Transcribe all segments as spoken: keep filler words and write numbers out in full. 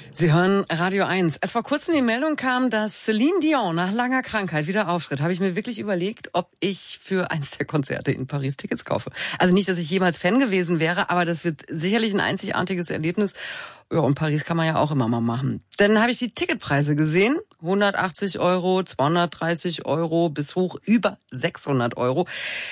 Sie hören Radio eins. Als vor kurzem die Meldung kam, dass Céline Dion nach langer Krankheit wieder auftritt, habe ich mir wirklich überlegt, ob ich für eins der Konzerte in Paris Tickets kaufe. Also nicht, dass ich jemals Fan gewesen wäre, aber das wird sicherlich ein einzigartiges Erlebnis. Ja, und Paris kann man ja auch immer mal machen. Dann habe ich die Ticketpreise gesehen. hundertachtzig Euro, zweihundertdreißig Euro bis hoch über sechshundert Euro.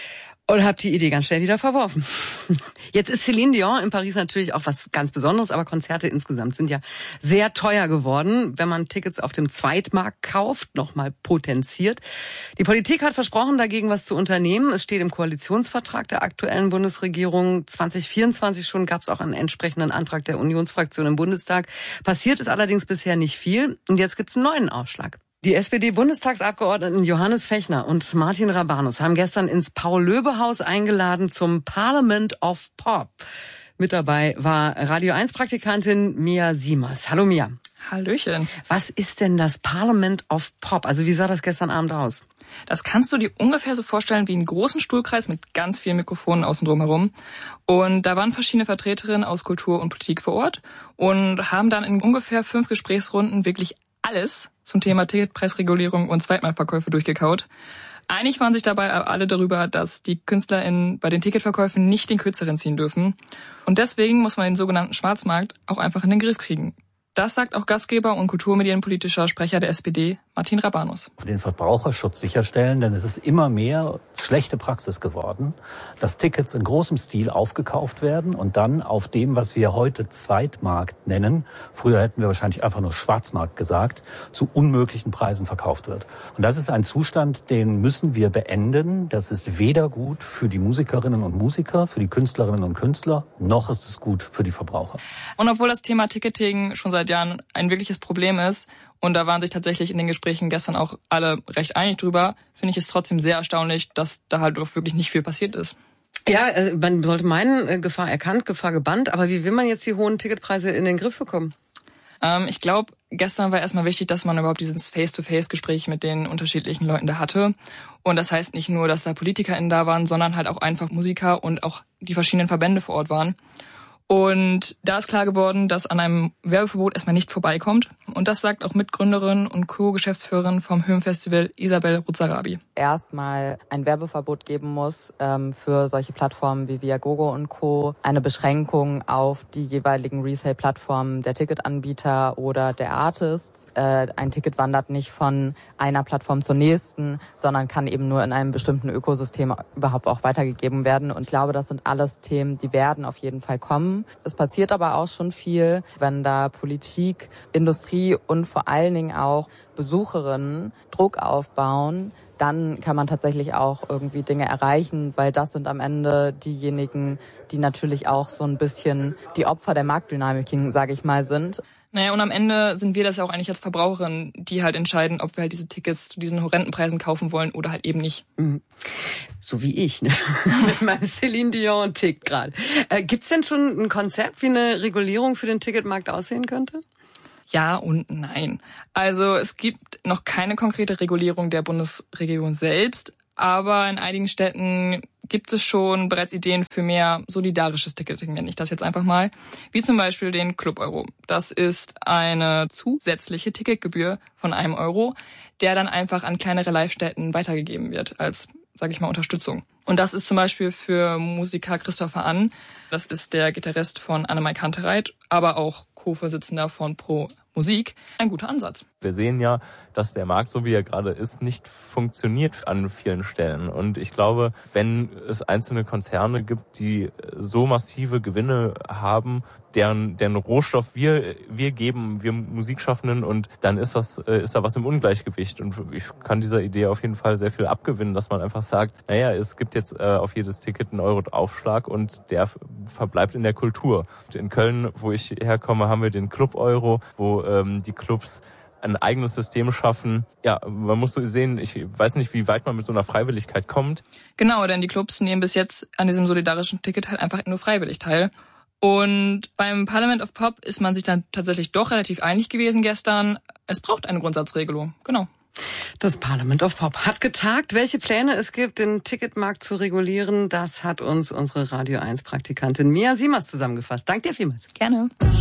Und habe die Idee ganz schnell wieder verworfen. Jetzt ist Céline Dion in Paris natürlich auch was ganz Besonderes, aber Konzerte insgesamt sind ja sehr teuer geworden, wenn man Tickets auf dem Zweitmarkt kauft, nochmal potenziert. Die Politik hat versprochen, dagegen was zu unternehmen. Es steht im Koalitionsvertrag der aktuellen Bundesregierung. zwanzig vierundzwanzig schon gab es auch einen entsprechenden Antrag der Unionsfraktion im Bundestag. Passiert ist allerdings bisher nicht viel. Und jetzt gibt's einen neuen Aufschlag. Die S P D-Bundestagsabgeordneten Johannes Fechner und Martin Rabanus haben gestern ins Paul-Löbe-Haus eingeladen zum Parliament of Pop. Mit dabei war Radio eins Praktikantin Mia Siemers. Hallo Mia. Hallöchen. Was ist denn das Parliament of Pop? Also wie sah das gestern Abend aus? Das kannst du dir ungefähr so vorstellen wie einen großen Stuhlkreis mit ganz vielen Mikrofonen außen drum herum. Und da waren verschiedene Vertreterinnen aus Kultur und Politik vor Ort und haben dann in ungefähr fünf Gesprächsrunden wirklich alles zum Thema Ticketpreisregulierung und Zweitmarktverkäufe durchgekaut. Einig waren sich dabei alle darüber, dass die KünstlerInnen bei den Ticketverkäufen nicht den Kürzeren ziehen dürfen. Und deswegen muss man den sogenannten Schwarzmarkt auch einfach in den Griff kriegen. Das sagt auch Gastgeber und kulturmedienpolitischer Sprecher der S P D, Martin Rabanus. Den Verbraucherschutz sicherstellen, denn es ist immer mehr schlechte Praxis geworden, dass Tickets in großem Stil aufgekauft werden und dann auf dem, was wir heute Zweitmarkt nennen, früher hätten wir wahrscheinlich einfach nur Schwarzmarkt gesagt, zu unmöglichen Preisen verkauft wird. Und das ist ein Zustand, den müssen wir beenden. Das ist weder gut für die Musikerinnen und Musiker, für die Künstlerinnen und Künstler, noch ist es gut für die Verbraucher. Und obwohl das Thema Ticketing schon seit Jahren ein wirkliches Problem ist, und da waren sich tatsächlich in den Gesprächen gestern auch alle recht einig drüber, finde ich es trotzdem sehr erstaunlich, dass da halt auch wirklich nicht viel passiert ist. Ja, man sollte meinen, Gefahr erkannt, Gefahr gebannt, aber wie will man jetzt die hohen Ticketpreise in den Griff bekommen? Ähm, ich glaube, gestern war erstmal wichtig, dass man überhaupt dieses Face-to-Face-Gespräch mit den unterschiedlichen Leuten da hatte. Und das heißt nicht nur, dass da PolitikerInnen da waren, sondern halt auch einfach Musiker und auch die verschiedenen Verbände vor Ort waren. Und da ist klar geworden, dass an einem Werbeverbot erstmal nicht vorbeikommt. Und das sagt auch Mitgründerin und Co-Geschäftsführerin vom Höhenfestival Isabel Ruzarabi. Erstmal ein Werbeverbot geben muss ähm, für solche Plattformen wie Viagogo und Co. Eine Beschränkung auf die jeweiligen Resale-Plattformen der Ticketanbieter oder der Artists. Äh, ein Ticket wandert nicht von einer Plattform zur nächsten, sondern kann eben nur in einem bestimmten Ökosystem überhaupt auch weitergegeben werden. Und ich glaube, das sind alles Themen, die werden auf jeden Fall kommen. Es passiert aber auch schon viel, wenn da Politik, Industrie und vor allen Dingen auch Besucherinnen Druck aufbauen, dann kann man tatsächlich auch irgendwie Dinge erreichen, weil das sind am Ende diejenigen, die natürlich auch so ein bisschen die Opfer der Marktdynamiken, sage ich mal, sind. Naja, und am Ende sind wir das ja auch eigentlich als Verbraucherin, die halt entscheiden, ob wir halt diese Tickets zu diesen horrenden Preisen kaufen wollen oder halt eben nicht. So wie ich, ne? Mit meinem Céline Dion-Tick gerade. Äh, gibt's denn schon ein Konzept, wie eine Regulierung für den Ticketmarkt aussehen könnte? Ja und nein. Also es gibt noch keine konkrete Regulierung der Bundesregierung selbst, aber in einigen Städten gibt es schon bereits Ideen für mehr solidarisches Ticketing, nenne ich das jetzt einfach mal, wie zum Beispiel den Club Euro. Das ist eine zusätzliche Ticketgebühr von einem Euro, der dann einfach an kleinere Live-Städten weitergegeben wird als, sage ich mal, Unterstützung. Und das ist zum Beispiel für Musiker Christopher Ann, das ist der Gitarrist von Annemai Kantereit, aber auch Co-Vorsitzender von Pro Musik, ein guter Ansatz. Wir sehen ja, dass der Markt, so wie er gerade ist, nicht funktioniert an vielen Stellen. Und ich glaube, wenn es einzelne Konzerne gibt, die so massive Gewinne haben, deren, deren Rohstoff wir, wir geben, wir Musikschaffenden, und dann ist das, ist da was im Ungleichgewicht. Und ich kann dieser Idee auf jeden Fall sehr viel abgewinnen, dass man einfach sagt, naja, es gibt jetzt äh, auf jedes Ticket einen Euro Aufschlag und der verbleibt in der Kultur. In Köln, wo ich herkomme, haben wir den Club Euro, wo ähm, die Clubs ein eigenes System schaffen. Ja, man muss so sehen, ich weiß nicht, wie weit man mit so einer Freiwilligkeit kommt. Genau, denn die Clubs nehmen bis jetzt an diesem solidarischen Ticket halt einfach nur freiwillig teil. Und beim Parliament of Pop ist man sich dann tatsächlich doch relativ einig gewesen gestern. Es braucht eine Grundsatzregelung, genau. Das Parliament of Pop hat getagt. Welche Pläne es gibt, den Ticketmarkt zu regulieren, das hat uns unsere Radio eins Praktikantin Mia Siemers zusammengefasst. Danke dir vielmals. Gerne.